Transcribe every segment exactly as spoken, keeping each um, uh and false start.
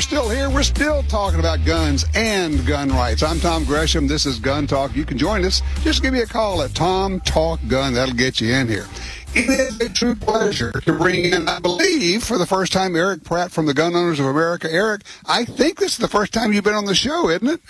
we're still here. We're still talking about guns and gun rights. I'm Tom Gresham. This is Gun Talk. You can join us. Just give me a call at Tom Talk Gun. That'll get you in here. It is a true pleasure to bring in, I believe, for the first time, Eric Pratt from the Gun Owners of America. Eric, I think this is the first time you've been on the show, isn't it?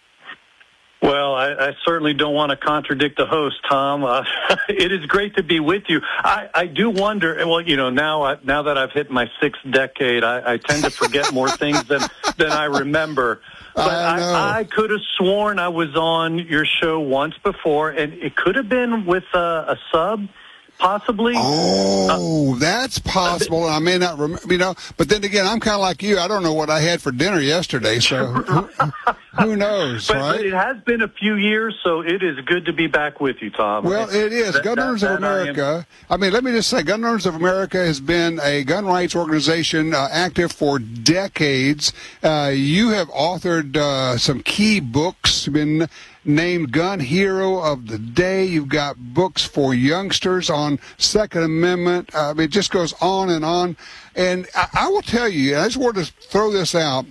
Well, I, I certainly don't want to contradict the host, Tom. Uh, it is great to be with you. I, I do wonder, well, you know, now I, now that I've hit my sixth decade, I, I tend to forget more things than, than I remember. But I, know. I, I could have sworn I was on your show once before, and it could have been with a, a sub. Possibly. Oh, uh, that's possible. I may not remember, you know, but then again, I'm kind of like you. I don't know what I had for dinner yesterday, so who, who knows, but, right? But it has been a few years, so it is good to be back with you, Tom. Well, it is. That, Gun Owners that, of that America, I, I mean, let me just say, Gun Owners of America has been a gun rights organization uh, active for decades. Uh, you have authored uh, some key books, been named Gun Hero of the Day. You've got books for youngsters on Second Amendment. Uh, it just goes on and on. And I, I will tell you, I just want to throw this out.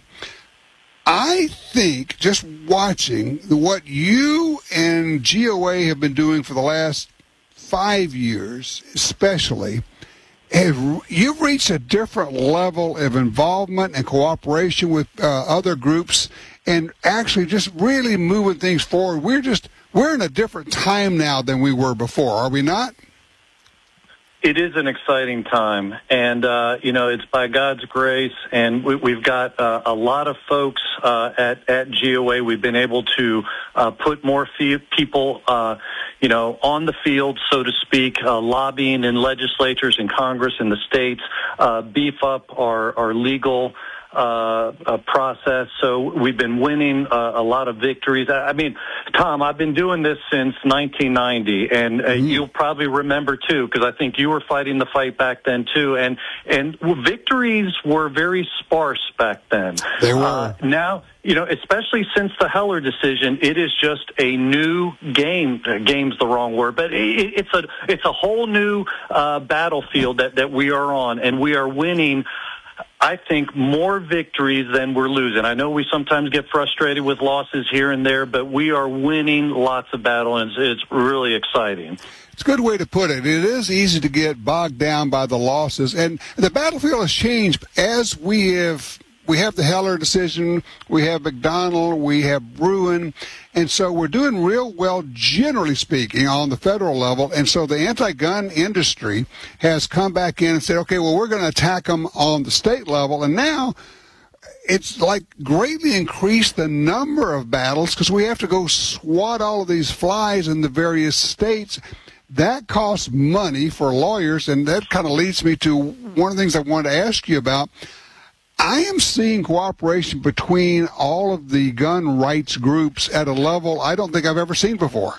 I think just watching what you and G O A have been doing for the last five years, especially, have, you've reached a different level of involvement and cooperation with uh, other groups and actually just really moving things forward. We're just, we're in a different time now than we were before, are we not? It is an exciting time, and, uh, you know, it's by God's grace, and we, we've got uh, a lot of folks uh, at, at G O A. We've been able to uh, put more fee- people, uh, you know, on the field, so to speak, uh, lobbying in legislatures, in Congress, in the states, uh, beef up our, our legal Uh, a process. So we've been winning uh, a lot of victories. I, I mean, Tom, I've been doing this since nineteen ninety, and uh, mm. you'll probably remember too, because I think you were fighting the fight back then too. And and victories were very sparse back then. They were. Uh, now, you know, especially since the Heller decision, it is just a new game. Uh, game's the wrong word, but it, it's a it's a whole new uh, battlefield that that we are on, and we are winning, I think, more victories than we're losing. I know we sometimes get frustrated with losses here and there, but we are winning lots of battles, and it's really exciting. It's a good way to put it. It is easy to get bogged down by the losses, and the battlefield has changed as we have. We have the Heller decision, we have McDonald, we have Bruen, and so we're doing real well, generally speaking, on the federal level. And so the anti-gun industry has come back in and said, okay, well, we're going to attack them on the state level. And now it's like greatly increased the number of battles because we have to go swat all of these flies in the various states. That costs money for lawyers, and that kind of leads me to one of the things I wanted to ask you about. I am seeing cooperation between all of the gun rights groups at a level I don't think I've ever seen before.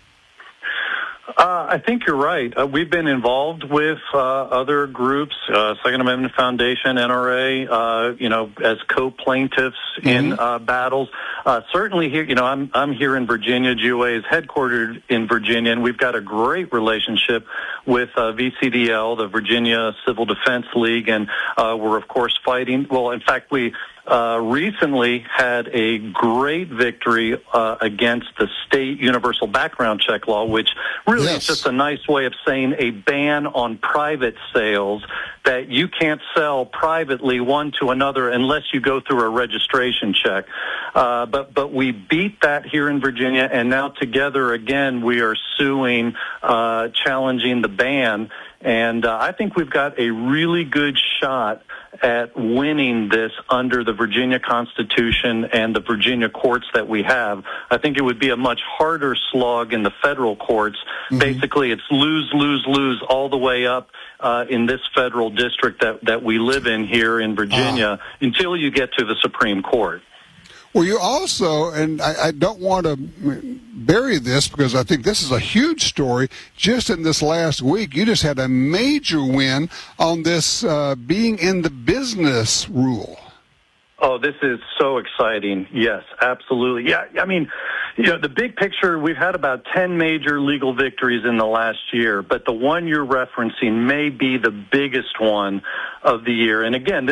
Uh, I think you're right. Uh, we've been involved with uh, other groups, uh, Second Amendment Foundation, N R A, uh, you know, as co-plaintiffs mm-hmm. in uh, battles. Uh, certainly here, you know, I'm I'm here in Virginia. G O A is headquartered in Virginia, and we've got a great relationship with uh, V C D L, the Virginia Civil Defense League, and uh, we're, of course, fighting. Well, in fact, we Uh, recently had a great victory uh, against the state universal background check law, which really yes. is just a nice way of saying a ban on private sales, that you can't sell privately one to another unless you go through a registration check. Uh, but, but we beat that here in Virginia, and now together again we are suing, uh, challenging the ban. And uh, I think we've got a really good shot at winning this under the Virginia Constitution and the Virginia courts that we have. I think it would be a much harder slog in the federal courts. Mm-hmm. Basically, it's lose, lose, lose all the way up uh, in this federal district that, that we live in here in Virginia uh. until you get to the Supreme Court. Well, you also, and I, I don't want to bury this because I think this is a huge story, just in this last week, you just had a major win on this uh, being in the business rule. Oh, this is so exciting. Yes, absolutely. Yeah, I mean, you know, the big picture, we've had about ten major legal victories in the last year, but the one you're referencing may be the biggest one of the year. And again, this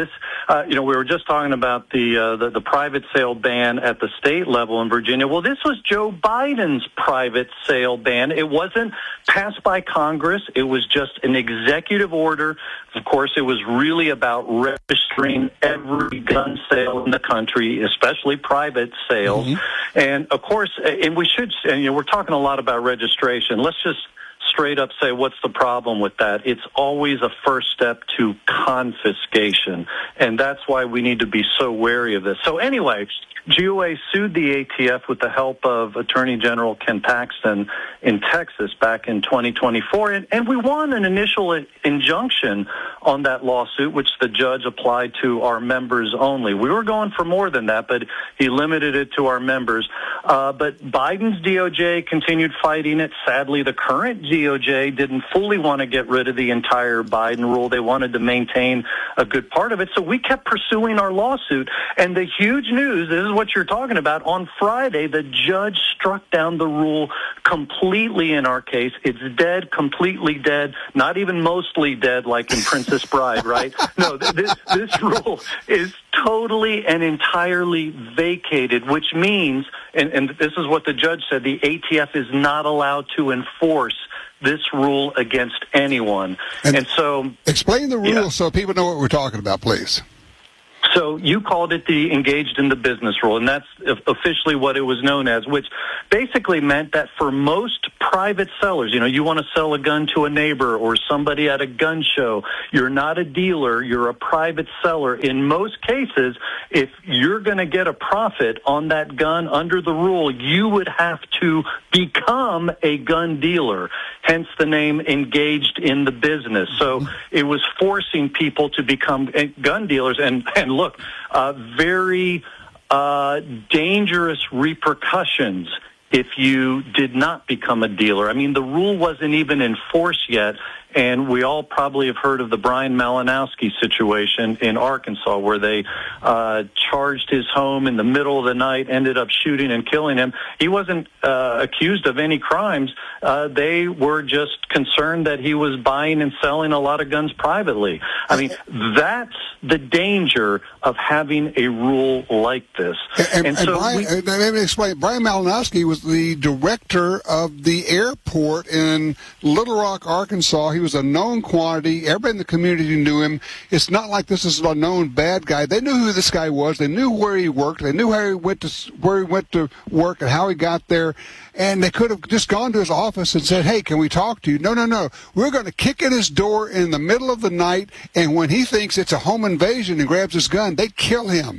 Uh, you know, we were just talking about the, uh, the the private sale ban at the state level in Virginia. Well, this was Joe Biden's private sale ban. It wasn't passed by Congress. It was just an executive order. Of course, it was really about registering every gun sale in the country, especially private sales. Mm-hmm. And of course, and we should, and you know, we're talking a lot about registration. Let's just straight up say, what's the problem with that? It's always a first step to confiscation, and that's why we need to be so wary of this. So anyway, G O A sued the A T F with the help of Attorney General Ken Paxton in Texas back in twenty twenty-four, and, and we won an initial injunction on that lawsuit, which the judge applied to our members only. We were going for more than that, but he limited it to our members. Uh, but Biden's D O J continued fighting it. Sadly, the current D O J didn't fully want to get rid of the entire Biden rule. They wanted to maintain a good part of it, so we kept pursuing our lawsuit. And the huge news, this is what you're talking about, on Friday, the judge struck down the rule completely in our case. It's dead, completely dead, not even mostly dead like in Princess Bride, right? No, this, this rule is totally and entirely vacated, which means, and, and this is what the judge said, the A T F is not allowed to enforce this rule against anyone. And, and so... Explain the rule yeah. so people know what we're talking about, please. So you called it the engaged in the business rule, and that's officially what it was known as, which basically meant that for most private sellers, you know, you want to sell a gun to a neighbor or somebody at a gun show, you're not a dealer, you're a private seller. In most cases, if you're going to get a profit on that gun under the rule, you would have to become a gun dealer, hence the name engaged in the business. So it was forcing people to become gun dealers, and, and look, uh, very uh, dangerous repercussions if you did not become a dealer. I mean, the rule wasn't even in force yet, and we all probably have heard of the Brian Malinowski situation in Arkansas, where they uh, charged his home in the middle of the night, ended up shooting and killing him. He wasn't uh, accused of any crimes. Uh, they were just concerned that he was buying and selling a lot of guns privately. I mean, that's the danger of having a rule like this. And, and, and so and Brian, we, uh, let me explain. Brian Malinowski was the director of the airport in Little Rock, Arkansas. He was a known quantity. Everybody in the community knew him. It's not like this is a known bad guy. They knew who this guy was. They knew where he worked. They knew how he went to where he went to work and how he got there. And they could have just gone to his office and said, "Hey, can we talk to you?" No, no, no. We're going to kick in his door in the middle of the night, and when he thinks it's a home invasion and grabs his gun, they kill him.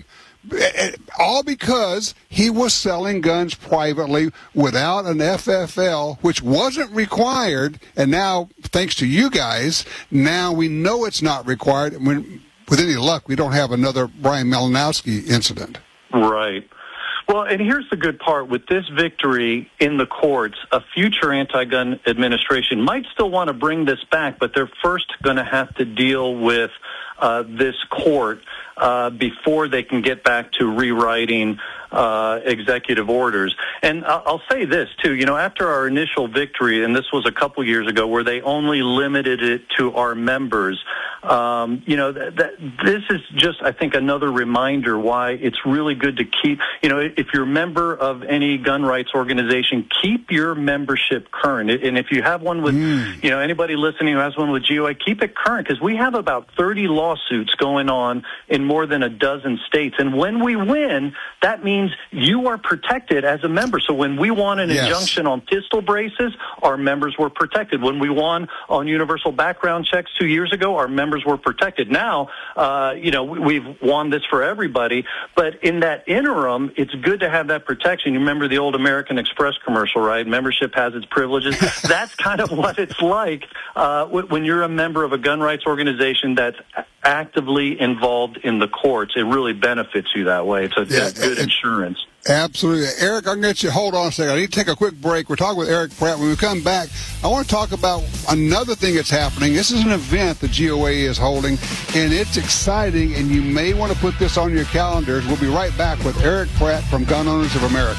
All because he was selling guns privately without an F F L, which wasn't required. And now, thanks to you guys, now we know it's not required. When, with any luck, we don't have another Brian Malinowski incident. Right. Well, and here's the good part. With this victory in the courts, a future anti-gun administration might still want to bring this back, but they're first going to have to deal with uh, this court uh, before they can get back to rewriting uh, executive orders. And I'll say this, too. You know, after our initial victory, and this was a couple years ago, where they only limited it to our members, um, you know, that, that, this is just, I think, another reminder why it's really good to keep, you know, if you're a member of any gun rights organization, keep your membership current. And if you have one with, mm. you know, anybody listening who has one with G O A, keep it current, because we have about thirty lawsuits going on in more than a dozen states. And when we win, that means you are protected as a member. So when we won an yes. injunction on pistol braces, our members were protected. When we won on universal background checks two years ago, our members were protected. Now, uh, you know, we've won this for everybody. But in that interim, it's good to have that protection. You remember the old American Express commercial, right? Membership has its privileges. That's kind of what it's like uh, when you're a member of a gun rights organization that's actively involved in the courts. It really benefits you that way. It's a, yeah, a good insurance. Absolutely. Eric, I'm going to get you, hold on a second. I need to take a quick break. We're talking with Eric Pratt. When we come back, I want to talk about another thing that's happening. This is an event the G O A is holding, and it's exciting, and you may want to put this on your calendars. We'll be right back with Eric Pratt from Gun Owners of America.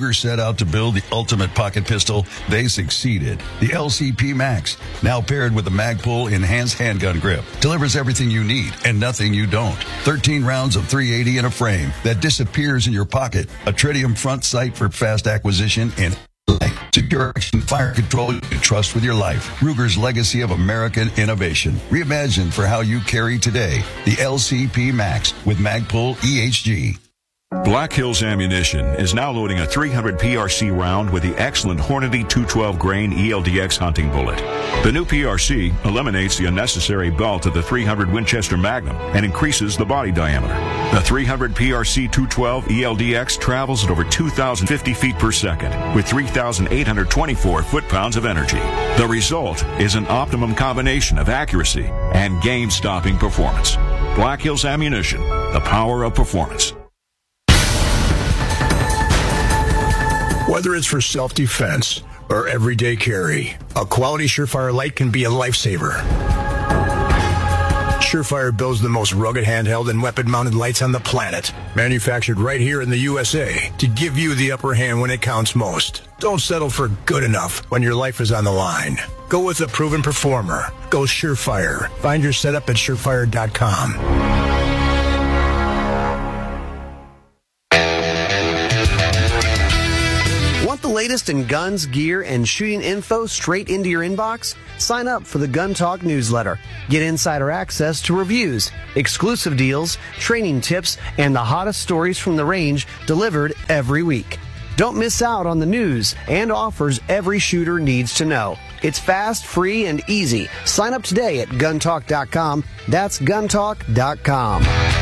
Ruger set out to build the ultimate pocket pistol, they succeeded. The L C P Max, now paired with the Magpul enhanced handgun grip, delivers everything you need and nothing you don't. thirteen rounds of three eighty in a frame that disappears in your pocket. A tritium front sight for fast acquisition and secure action fire control you can trust with your life. Ruger's legacy of American innovation. Reimagined for how you carry today. The L C P Max with Magpul E H G. Black Hills Ammunition is now loading a three hundred P R C round with the excellent Hornady two twelve grain E L D X hunting bullet. The new P R C eliminates the unnecessary belt of the three hundred Winchester Magnum and increases the body diameter. The three hundred P R C two twelve E L D X travels at over two thousand fifty feet per second with three thousand eight hundred twenty-four foot-pounds of energy. The result is an optimum combination of accuracy and game-stopping performance. Black Hills Ammunition, the power of performance. Whether it's for self-defense or everyday carry, a quality Surefire light can be a lifesaver. Surefire builds the most rugged handheld and weapon-mounted lights on the planet, manufactured right here in the U S A to give you the upper hand when it counts most. Don't settle for good enough when your life is on the line. Go with a proven performer. Go Surefire. Find your setup at surefire dot com. Want the latest in guns, gear, and shooting info straight into your inbox? Sign up for the Gun Talk newsletter. Get insider access to reviews, exclusive deals, training tips, and the hottest stories from the range delivered every week. Don't miss out on the news and offers every shooter needs to know. It's fast, free, and easy. Sign up today at gun talk dot com. That's gun talk dot com.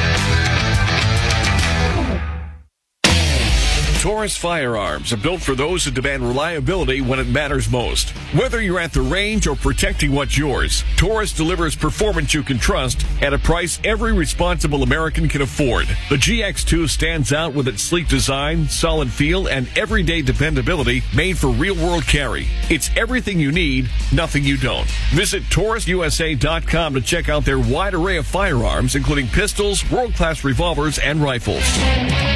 Taurus firearms are built for those who demand reliability when it matters most. Whether you're at the range or protecting what's yours, Taurus delivers performance you can trust at a price every responsible American can afford. The G X two stands out with its sleek design, solid feel, and everyday dependability made for real-world carry. It's everything you need, nothing you don't. Visit Taurus U S A dot com to check out their wide array of firearms, including pistols, world-class revolvers, and rifles.